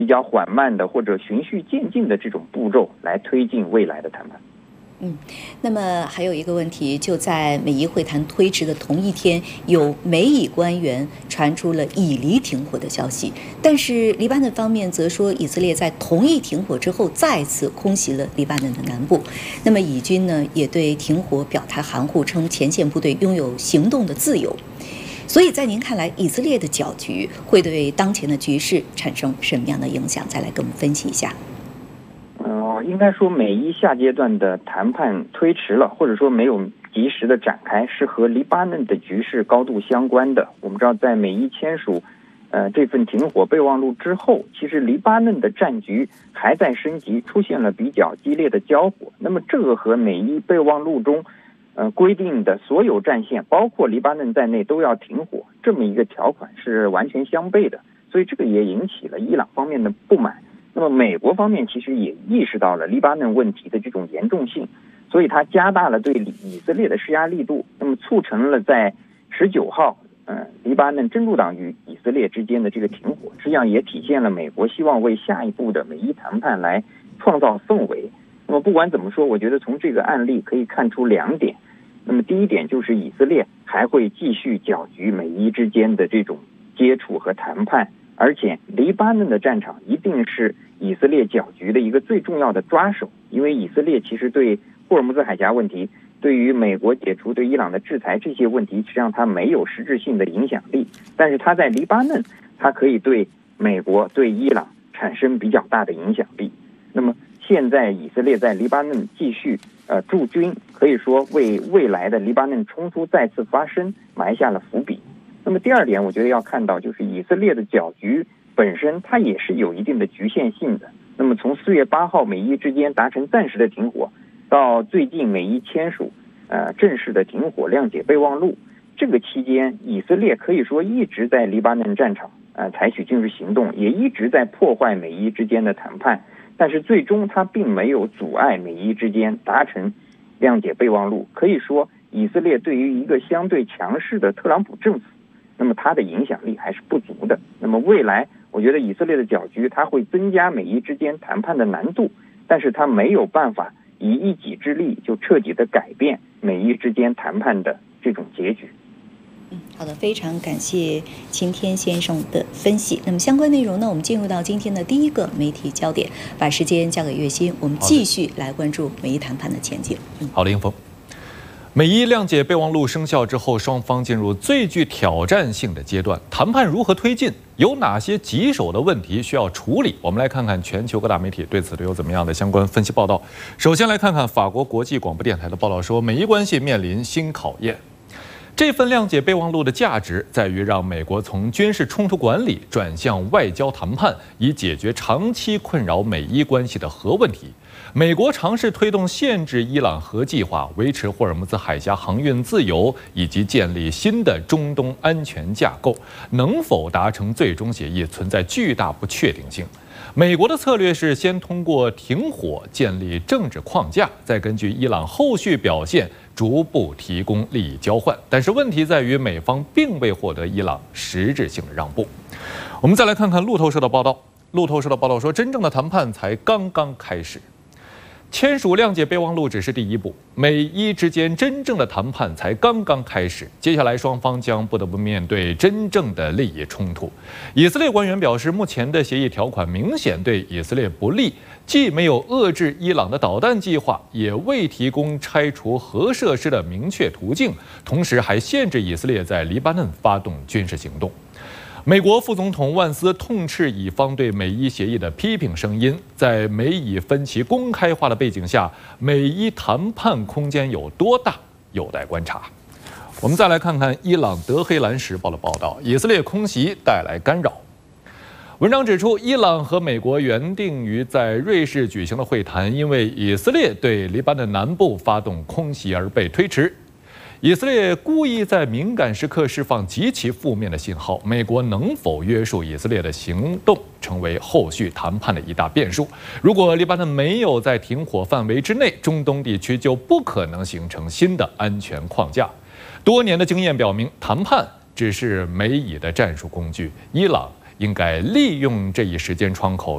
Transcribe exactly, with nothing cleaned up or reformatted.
比较缓慢的或者循序渐进的这种步骤来推进未来的谈判。 嗯，那么还有一个问题，就在美伊会谈推迟的同一天，有美以官员传出了以黎停火的消息，但是黎巴嫩方面则说，以色列在同意停火之后再次空袭了黎巴嫩的南部。那么以军呢，也对停火表态含糊，称前线部队拥有行动的自由。所以在您看来，以色列的搅局会对当前的局势产生什么样的影响？再来跟我们分析一下。 呃，应该说美伊下阶段的谈判推迟了，或者说没有及时的展开，是和黎巴嫩的局势高度相关的。我们知道，在美伊签署呃这份停火备忘录之后，其实黎巴嫩的战局还在升级，出现了比较激烈的交火。那么这个和美伊备忘录中呃规定的所有战线，包括黎巴嫩在内都要停火，这么一个条款是完全相悖的，所以这个也引起了伊朗方面的不满。那么美国方面其实也意识到了黎巴嫩问题的这种严重性，所以他加大了对以色列的施压力度，那么促成了在十九号呃黎巴嫩真主党与以色列之间的这个停火，实际上也体现了美国希望为下一步的美伊谈判来创造氛围。那么不管怎么说，我觉得从这个案例可以看出两点。那么第一点就是以色列还会继续搅局美伊之间的这种接触和谈判，而且黎巴嫩的战场一定是以色列搅局的一个最重要的抓手，因为以色列其实对霍尔木兹海峡问题，对于美国解除对伊朗的制裁这些问题，实际上它没有实质性的影响力，但是它在黎巴嫩，它可以对美国对伊朗产生比较大的影响力。那么现在以色列在黎巴嫩继续呃驻军，可以说为未来的黎巴嫩冲突再次发生埋下了伏笔。那么第二点，我觉得要看到就是以色列的搅局本身它也是有一定的局限性的。那么从四月八号美伊之间达成暂时的停火，到最近美伊签署呃正式的停火谅解备忘录，这个期间以色列可以说一直在黎巴嫩战场呃采取军事行动，也一直在破坏美伊之间的谈判，但是最终它并没有阻碍美伊之间达成谅解备忘录。可以说以色列对于一个相对强势的特朗普政府，那么它的影响力还是不足的。那么未来我觉得以色列的搅局它会增加美伊之间谈判的难度，但是它没有办法以一己之力就彻底的改变美伊之间谈判的这种结局。 嗯，好的，非常感谢秦天先生的分析。那么相关内容呢，我们进入到今天的第一个媒体焦点，把时间交给岳鑫，我们继续来关注美伊谈判的前景。 嗯、好的，英峰。美伊谅解备忘录生效之后，双方进入最具挑战性的阶段，谈判如何推进？有哪些棘手的问题需要处理？我们来看看全球各大媒体对此都有怎么样的相关分析报道。首先来看看法国国际广播电台的报道说，美伊关系面临新考验。这份谅解备忘录的价值在于让美国从军事冲突管理转向外交谈判，以解决长期困扰美伊关系的核问题。美国尝试推动限制伊朗核计划，维持霍尔木兹海峡航运自由，以及建立新的中东安全架构，能否达成最终协议，存在巨大不确定性。美国的策略是先通过停火建立政治框架，再根据伊朗后续表现逐步提供利益交换。但是问题在于，美方并未获得伊朗实质性的让步。我们再来看看路透社的报道。路透社的报道说，真正的谈判才刚刚开始。签署谅解备忘录只是第一步，美伊之间真正的谈判才刚刚开始。接下来双方将不得不面对真正的利益冲突。以色列官员表示，目前的协议条款明显对以色列不利，既没有遏制伊朗的导弹计划，也未提供拆除核设施的明确途径，同时还限制以色列在黎巴嫩发动军事行动。美国副总统万斯痛斥以方对美伊协议的批评声音，在美以分歧公开化的背景下，美伊谈判空间有多大，有待观察。我们再来看看伊朗德黑兰时报的报道，以色列空袭带来干扰。文章指出，伊朗和美国原定于在瑞士举行的会谈，因为以色列对黎巴嫩南部发动空袭而被推迟。以色列故意在敏感时刻释放极其负面的信号，美国能否约束以色列的行动，成为后续谈判的一大变数。如果黎巴嫩没有在停火范围之内，中东地区就不可能形成新的安全框架。多年的经验表明，谈判只是美以的战术工具，伊朗应该利用这一时间窗口。